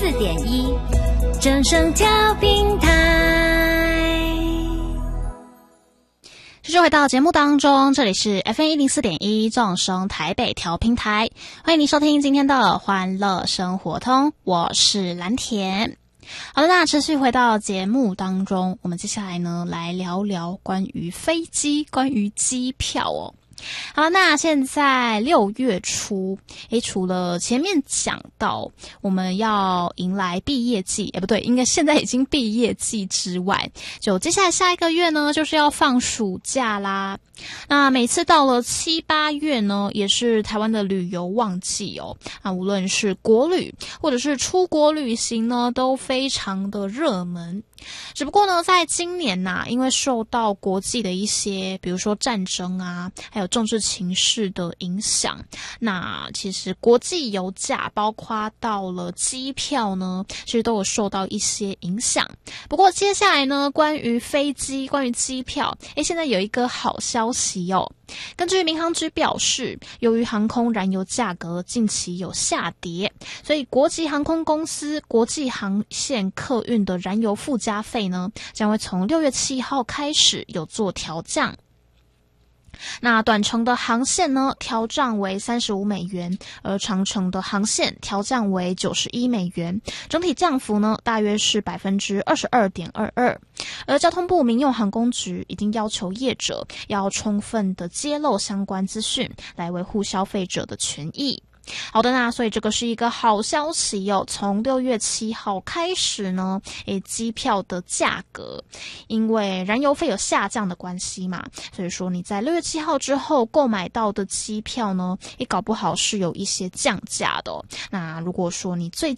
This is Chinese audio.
104.1正声调频台。继续回到节目当中，这里是 FM104.1 正声台北调频台，欢迎您收听今天的欢乐生活通，我是蓝田。好的，那持续回到节目当中，我们接下来呢来聊聊关于飞机、关于机票哦。好，那现在6月初，除了前面讲到我们要迎来毕业季，不对，应该现在已经毕业季之外，就接下来下一个月呢，就是要放暑假啦。那每次到了7、8月呢，也是台湾的旅游旺季哦。无论是国旅或者是出国旅行呢，都非常的热门。只不过呢，在今年因为受到国际的一些，比如说战争啊，还有政治情势的影响，那其实国际油价包括到了机票呢，其实都有受到一些影响。不过接下来呢，关于飞机、关于机票，现在有一个好消息哦。根据民航局表示，由于航空燃油价格近期有下跌，所以国际航空公司国际航线客运的燃油附加费呢，将会从6月7号开始有做调降。那短程的航线呢，调涨为35美元，而长程的航线调降为91美元，整体降幅呢大约是 22.22%。而交通部民用航空局已经要求业者要充分的揭露相关资讯，来维护消费者的权益。好的，那所以这个是一个好消息哦。从6月7号开始呢，机票的价格，因为燃油费有下降的关系嘛，所以说你在6月7号之后购买到的机票呢，搞不好是有一些降价的哦。那如果说你最